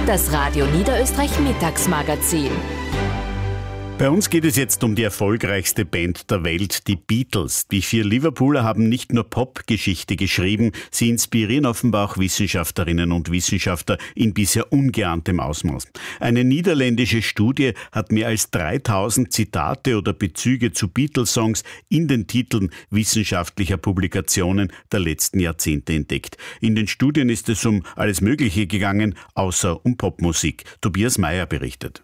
Das Radio Niederösterreich Mittagsmagazin. Bei uns geht es jetzt um die erfolgreichste Band der Welt, die Beatles. Die 4 Liverpooler haben nicht nur Popgeschichte geschrieben, sie inspirieren offenbar auch Wissenschaftlerinnen und Wissenschaftler in bisher ungeahntem Ausmaß. Eine niederländische Studie hat mehr als 3000 Zitate oder Bezüge zu Beatles-Songs in den Titeln wissenschaftlicher Publikationen der letzten Jahrzehnte entdeckt. In den Studien ist es um alles Mögliche gegangen, außer um Popmusik. Tobias Meyer berichtet.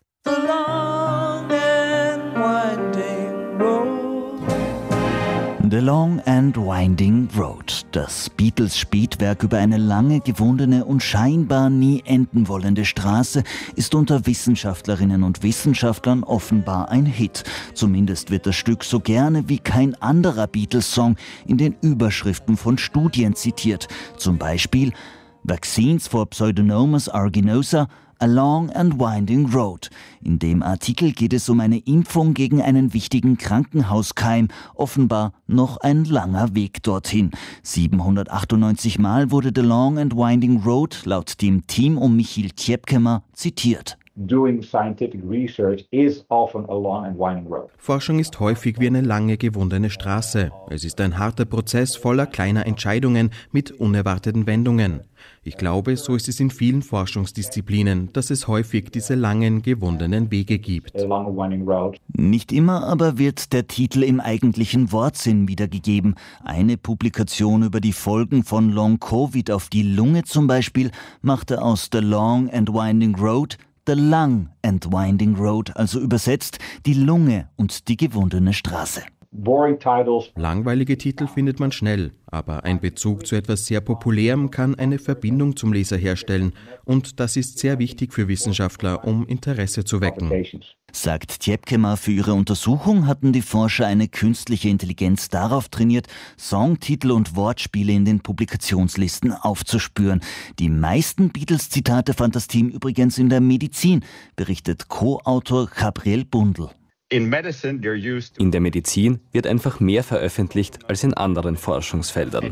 The Long and Winding Road, das Beatles-Spätwerk über eine lange gewundene und scheinbar nie enden wollende Straße, ist unter Wissenschaftlerinnen und Wissenschaftlern offenbar ein Hit. Zumindest wird das Stück so gerne wie kein anderer Beatles-Song in den Überschriften von Studien zitiert. Zum Beispiel Vaccines for Pseudomonas aeruginosa, A Long and Winding Road. In dem Artikel geht es um eine Impfung gegen einen wichtigen Krankenhauskeim. Offenbar noch ein langer Weg dorthin. 798 Mal wurde The Long and Winding Road laut dem Team um Michiel Tjepkema zitiert. Doing scientific research is often a long and winding road. Forschung ist häufig wie eine lange gewundene Straße. Es ist ein harter Prozess voller kleiner Entscheidungen mit unerwarteten Wendungen. Ich glaube, so ist es in vielen Forschungsdisziplinen, dass es häufig diese langen, gewundenen Wege gibt. Nicht immer aber wird der Titel im eigentlichen Wortsinn wiedergegeben. Eine Publikation über die Folgen von Long-Covid auf die Lunge zum Beispiel machte aus The Long and Winding Road The Lung and Winding Road, also übersetzt die Lunge und die gewundene Straße. Langweilige Titel findet man schnell, aber ein Bezug zu etwas sehr Populärem kann eine Verbindung zum Leser herstellen und das ist sehr wichtig für Wissenschaftler, um Interesse zu wecken. Sagt Tjepkema, für ihre Untersuchung hatten die Forscher eine künstliche Intelligenz darauf trainiert, Songtitel und Wortspiele in den Publikationslisten aufzuspüren. Die meisten Beatles-Zitate fand das Team übrigens in der Medizin, berichtet Co-Autor Gabriel Bundl. In der Medizin wird einfach mehr veröffentlicht als in anderen Forschungsfeldern.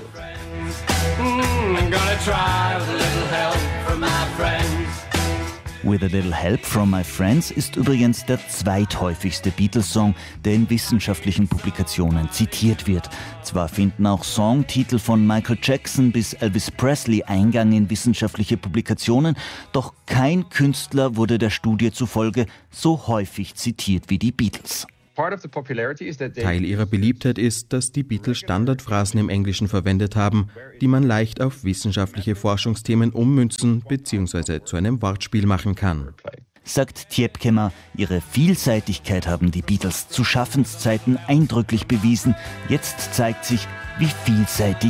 With a Little Help from My Friends ist übrigens der zweithäufigste Beatles-Song, der in wissenschaftlichen Publikationen zitiert wird. Zwar finden auch Songtitel von Michael Jackson bis Elvis Presley Eingang in wissenschaftliche Publikationen, doch kein Künstler wurde der Studie zufolge so häufig zitiert wie die Beatles. Teil ihrer Beliebtheit ist, dass die Beatles Standardphrasen im Englischen verwendet haben, die man leicht auf wissenschaftliche Forschungsthemen ummünzen bzw. zu einem Wortspiel machen kann. Sagt Tjepkema, ihre Vielseitigkeit haben die Beatles zu Schaffenszeiten eindrücklich bewiesen. Jetzt zeigt sich, wie vielseitig